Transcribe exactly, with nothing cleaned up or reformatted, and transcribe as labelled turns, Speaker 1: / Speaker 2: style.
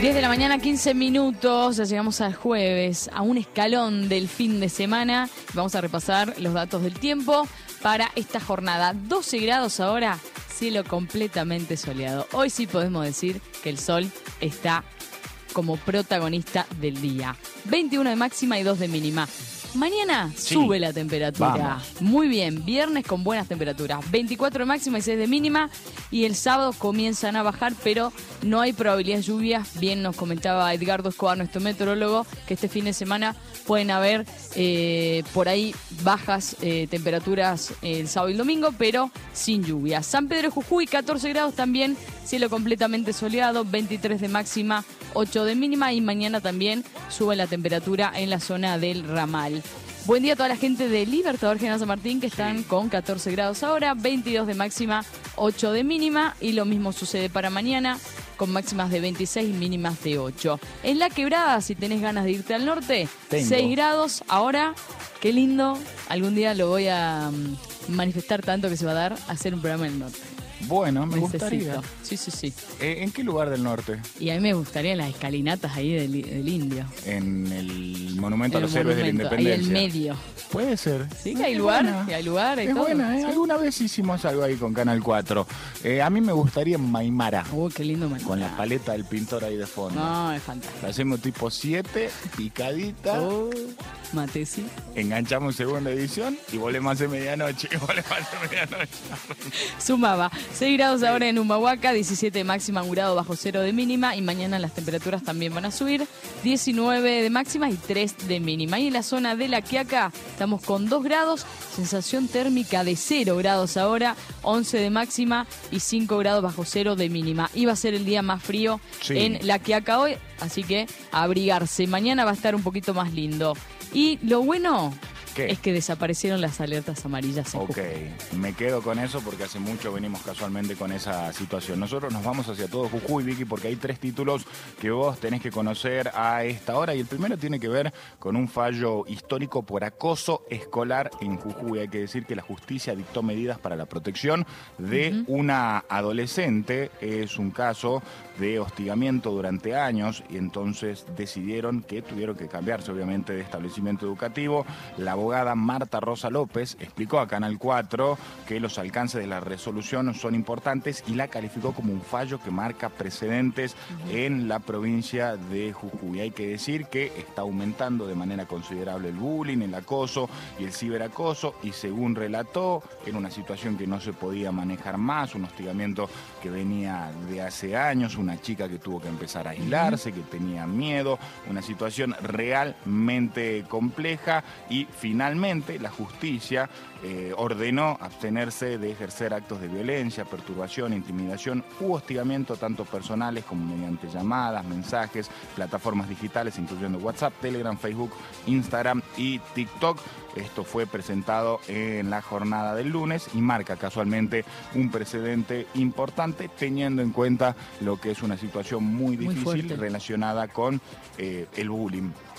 Speaker 1: diez de la mañana, quince minutos, ya llegamos al jueves, a un escalón del fin de semana. Vamos a repasar los datos del tiempo para esta jornada. doce grados ahora, cielo completamente soleado. Hoy sí podemos decir que el sol está como protagonista del día. veintiuno de máxima y dos de mínima. Mañana sí, sube la temperatura. Vamos. Muy bien, viernes con buenas temperaturas. veinticuatro de máxima y seis de mínima. Y el sábado comienzan a bajar, pero no hay probabilidad de lluvias. Bien nos comentaba Edgardo Escobar, nuestro meteorólogo, que este fin de semana pueden haber eh, por ahí bajas eh, temperaturas el sábado y el domingo, pero sin lluvia. San Pedro de Jujuy, catorce grados también, cielo completamente soleado, veintitrés de máxima, ocho de mínima, y mañana también sube la temperatura en la zona del Ramal. Buen día a toda la gente de Libertador General San Martín, que están sí. con catorce grados ahora, veintidós de máxima, ocho de mínima, y lo mismo sucede para mañana, con máximas de veintiséis y mínimas de ocho. En La Quebrada, si tenés ganas de irte al norte, Tengo. seis grados ahora, qué lindo, algún día lo voy a um, manifestar tanto que se va a dar a hacer un programa en el norte.
Speaker 2: Bueno, me
Speaker 1: Necesito.
Speaker 2: gustaría.
Speaker 1: Sí, sí, sí.
Speaker 2: Eh, ¿En qué lugar del norte?
Speaker 1: Y a mí me gustaría las escalinatas ahí del, del Indio.
Speaker 2: En el Monumento el a los Héroes de la
Speaker 1: Ahí
Speaker 2: Independencia.
Speaker 1: en medio.
Speaker 2: Puede ser.
Speaker 1: Sí, que hay lugar,
Speaker 2: buena.
Speaker 1: que hay lugar.
Speaker 2: Es
Speaker 1: todo.
Speaker 2: buena, ¿eh?
Speaker 1: Sí.
Speaker 2: Alguna vez hicimos algo ahí con Canal cuatro. Eh, a mí me gustaría en Maimara.
Speaker 1: Uy, qué lindo Maimara.
Speaker 2: Con la paleta del pintor ahí de fondo.
Speaker 1: No, es fantástico.
Speaker 2: Hacemos tipo siete, picadita.
Speaker 1: Oh, mate, sí.
Speaker 2: Enganchamos segunda edición y volvemos a hacer medianoche. Y volvemos a hacer medianoche.
Speaker 1: Sumaba. seis grados ahora en Humahuaca, diecisiete de máxima, un grado bajo cero de mínima, y mañana las temperaturas también van a subir, diecinueve de máxima y tres de mínima. Y en la zona de La Quiaca estamos con dos grados, sensación térmica de cero grados ahora, once de máxima y cinco grados bajo cero de mínima. Iba a ser el día más frío sí. en La Quiaca hoy, así que a abrigarse. Mañana va a estar un poquito más lindo. Y lo bueno... ¿Qué? Es que desaparecieron las alertas amarillas en
Speaker 2: Ok,
Speaker 1: Jujuy.
Speaker 2: Me quedo con eso porque hace mucho venimos casualmente con esa situación. Nosotros nos vamos hacia todo Jujuy, Vicky, porque hay tres títulos que vos tenés que conocer a esta hora. Y el primero tiene que ver con un fallo histórico por acoso escolar en Jujuy. Hay que decir que la justicia dictó medidas para la protección de uh-huh. una adolescente. Es un caso de hostigamiento durante años y entonces decidieron que tuvieron que cambiarse obviamente de establecimiento educativo. La abogada Marta Rosa López explicó a Canal cuatro que los alcances de la resolución son importantes y la calificó como un fallo que marca precedentes uh-huh. en la provincia de Jujuy. Hay que decir que está aumentando de manera considerable el bullying, el acoso y el ciberacoso, y según relató, era una situación que no se podía manejar más, un hostigamiento que venía de hace años, una chica que tuvo que empezar a aislarse, uh-huh. que tenía miedo, una situación realmente compleja, y finalmente la justicia eh, ordenó abstenerse de ejercer actos de violencia, perturbación, intimidación u hostigamiento, tanto personales como mediante llamadas, mensajes, plataformas digitales, incluyendo WhatsApp, Telegram, Facebook, Instagram y TikTok. Esto fue presentado en la jornada del lunes y marca casualmente un precedente importante, teniendo en cuenta lo que es una situación muy difícil muy relacionada con eh, el bullying.